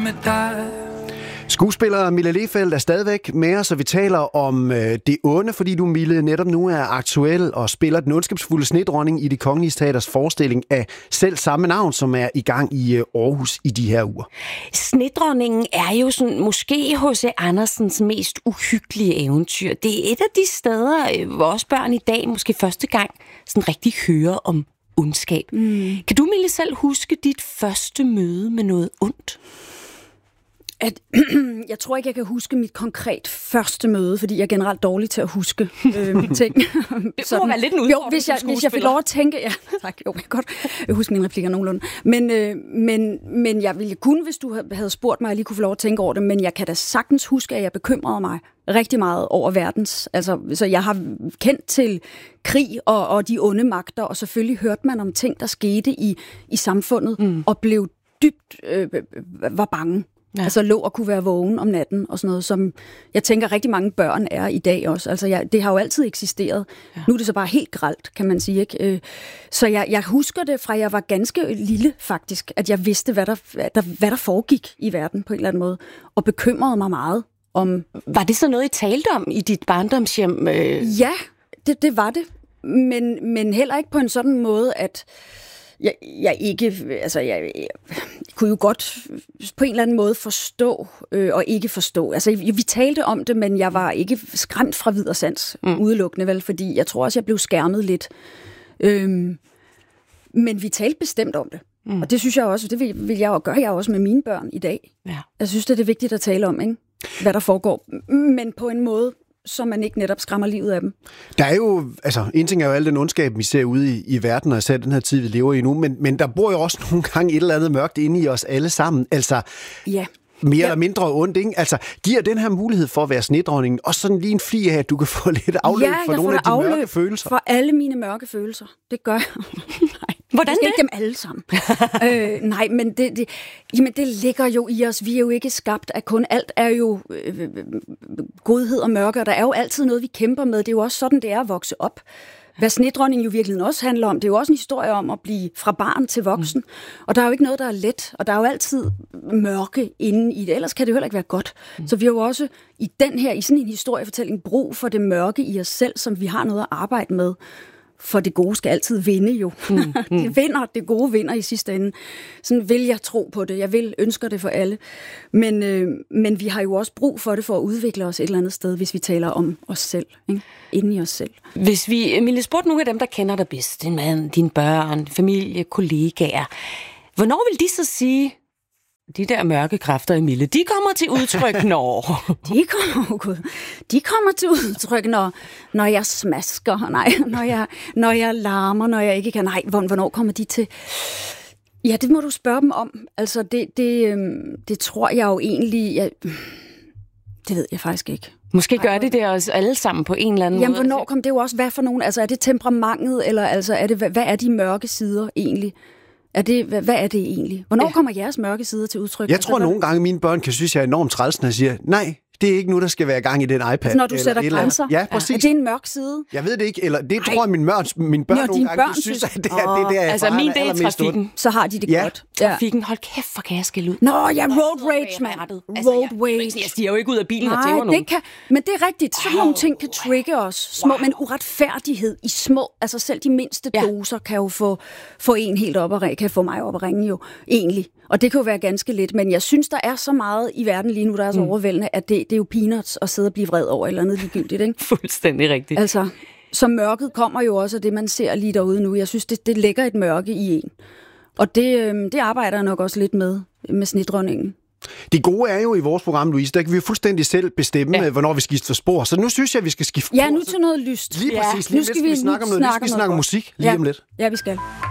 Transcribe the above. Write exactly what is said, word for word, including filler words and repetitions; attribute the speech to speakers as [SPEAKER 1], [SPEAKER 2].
[SPEAKER 1] med dig.
[SPEAKER 2] Skuespiller Mille Lehfeldt er stadigvæk med os, og vi taler om øh, det onde, fordi du, Mille, netop nu er aktuel og spiller den ondskabsfulde snedronning i Det Kongelige Teaters forestilling af selv samme navn, som er i gang i øh, Aarhus i de her uger.
[SPEAKER 3] Snedronningen er jo sådan, måske H C Andersens mest uhyggelige eventyr. Det er et af de steder, øh, vores børn i dag måske første gang sådan rigtig hører om ondskab. Mm. Kan du, Mille, selv huske dit første møde med noget ondt?
[SPEAKER 4] At, jeg tror ikke, jeg kan huske mit konkret første møde, fordi jeg er generelt dårlig til at huske øh, ting.
[SPEAKER 3] Det må være lidt en udfordring.
[SPEAKER 4] Jo, hvis jeg, hvis jeg fik lov at tænke... Ja, tak, jo, jeg kan godt jeg husker mine replikker nogenlunde. Men, øh, men, men jeg ville kunne, hvis du havde spurgt mig, at jeg lige kunne få lov at tænke over det, men jeg kan da sagtens huske, at jeg bekymrede mig rigtig meget over verdens. Altså, så jeg har kendt til krig og, og de onde magter, og selvfølgelig hørte man om ting, der skete i, i samfundet, mm. og blev dybt... Øh, var bange. Ja. Altså lå og kunne være vågen om natten og sådan noget, som jeg tænker rigtig mange børn er i dag også. Altså jeg, det har jo altid eksisteret. Ja. Nu er det så bare helt grelt, kan man sige, ikke? Så jeg, jeg husker det fra jeg var ganske lille faktisk, at jeg vidste, hvad der, der, hvad der foregik i verden på en eller anden måde, og bekymrede mig meget om...
[SPEAKER 3] Var det så noget, I talte om i dit barndomshjem? Øh...
[SPEAKER 4] Ja, det, det var det. Men, men heller ikke på en sådan måde, at... Jeg, jeg ikke, altså jeg, jeg kunne jo godt på en eller anden måde forstå øh, og ikke forstå. Altså vi talte om det, men jeg var ikke skræmt fra vid og sans mm. udelukkende, vel, fordi jeg tror også, jeg blev skærmet lidt. Øhm, men vi talte bestemt om det, mm. og det synes jeg også, det vil, vil jeg jo gøre jeg også med mine børn i dag. Ja. Jeg synes, det er vigtigt at tale om, ikke? Hvad der foregår, men på en måde, så man ikke netop skræmmer livet af dem.
[SPEAKER 2] Der er jo, altså, en ting er jo al den ondskab, vi ser ude i, i verden, og især den her tid, vi lever i nu, men, men der bor jo også nogle gange et eller andet mørkt inde i os alle sammen. Altså,
[SPEAKER 4] ja.
[SPEAKER 2] mere
[SPEAKER 4] ja.
[SPEAKER 2] eller mindre ondt, ikke? Altså, giver den her mulighed for at være snedronningen, og sådan lige en fli af, at du kan få lidt afløb
[SPEAKER 4] ja,
[SPEAKER 2] for nogle af de mørke følelser?
[SPEAKER 4] For alle mine mørke følelser. Det gør jeg. Nej.
[SPEAKER 3] Hvordan det?
[SPEAKER 4] Ikke dem alle sammen. øh, nej, men det, det, jamen det ligger jo i os. Vi er jo ikke skabt af kun alt er jo øh, godhed og mørke, og der er jo altid noget, vi kæmper med. Det er jo også sådan, det er at vokse op. Hvad snedronningen jo virkelig også handler om, det er jo også en historie om at blive fra barn til voksen. Mm. Og der er jo ikke noget, der er let, og der er jo altid mørke inde i det. Ellers kan det jo heller ikke være godt. Mm. Så vi har jo også i den her, i sådan en historiefortælling, brug for det mørke i os selv, som vi har noget at arbejde med. For det gode skal altid vinde jo. Mm, mm. Det vinder, det gode vinder i sidste ende. Sådan vil jeg tro på det. Jeg vil ønsker det for alle. Men, øh, men vi har jo også brug for det for at udvikle os et eller andet sted, hvis vi taler om os selv. Ikke? Inden i os selv.
[SPEAKER 3] Hvis vi, Mille, spurgte nogle af dem, der kender dig bedst, din mand, dine børn, familie, kollegaer, hvornår vil de så sige, de der mørke kræfter i Mille, de kommer til udtryk, når...
[SPEAKER 4] de, kommer, de kommer til udtryk, når, når jeg smasker, nej, når jeg, når jeg larmer, når jeg ikke kan... Nej, hvornår kommer de til... Ja, det må du spørge dem om. Altså, det, det, det tror jeg jo egentlig... Jeg, det ved jeg faktisk ikke.
[SPEAKER 3] Måske gør det det os alle sammen på en eller anden
[SPEAKER 4] Jamen,
[SPEAKER 3] måde.
[SPEAKER 4] hvornår kom det jo også? Hvad for nogen? Altså, er det temperamentet, eller altså, er det, hvad, hvad er de mørke sider egentlig? Er det, hvad, hvad er det egentlig? Hvornår ja. kommer jeres mørke sider til udtryk?
[SPEAKER 2] Jeg tror, at nogle gange mine børn kan synes, jeg er enormt træls, når jeg siger, nej, det er ikke nu, der skal være gang i den iPad.
[SPEAKER 4] Altså, når du sætter eller, grænser?
[SPEAKER 2] Ja, præcis.
[SPEAKER 4] Ja. Er det en mørk side?
[SPEAKER 2] Jeg ved det ikke, eller det Ej. tror jeg, mine børn, mine børn
[SPEAKER 4] Nå,
[SPEAKER 2] nogle gange
[SPEAKER 4] børn
[SPEAKER 2] synes,
[SPEAKER 4] synes,
[SPEAKER 2] at det er oh, det der,
[SPEAKER 3] altså min det er trafikken.
[SPEAKER 4] Så har de det
[SPEAKER 2] ja.
[SPEAKER 4] godt.
[SPEAKER 3] Ja. Trafikken, hold kæft, for kan jeg skælde ud.
[SPEAKER 4] Nå, ja, road rage, mand.
[SPEAKER 3] Altså,
[SPEAKER 4] road rage.
[SPEAKER 3] Jeg stiger jo ikke ud af bilen
[SPEAKER 4] Nej,
[SPEAKER 3] og tæver nogen.
[SPEAKER 4] Det kan, men det er rigtigt. Sådan wow. nogle ting kan trigge os. Små, wow. men uretfærdighed i små, altså selv de mindste ja. doser kan jo få, få en helt op og ringe, kan få mig op og ringe jo, egentlig. Og det kan jo være ganske lidt, men jeg synes, der er så meget i verden lige nu, der er så mm. overvældende, at det, det er jo peanuts at sidde og blive vred over et eller andet ligegyldigt, ikke?
[SPEAKER 3] Fuldstændig rigtigt.
[SPEAKER 4] Altså, så mørket kommer jo også af det, man ser lige derude nu. Jeg synes, det, det lægger et mørke i en. Og det, øh, det arbejder jeg nok også lidt med, med snedronningen.
[SPEAKER 2] Det gode er jo i vores program, Louise, der kan vi jo fuldstændig selv bestemme, ja. hvornår vi skifter spor. Så nu synes jeg, at vi skal skifte
[SPEAKER 4] Ja, nu til noget lyst.
[SPEAKER 2] Lige præcis.
[SPEAKER 4] Ja.
[SPEAKER 2] Lige
[SPEAKER 4] nu skal
[SPEAKER 2] vi,
[SPEAKER 4] vi
[SPEAKER 2] snakke om noget,
[SPEAKER 4] snakke
[SPEAKER 2] vi snakke om musik lige
[SPEAKER 4] ja.
[SPEAKER 2] om lidt.
[SPEAKER 4] Ja, vi skal.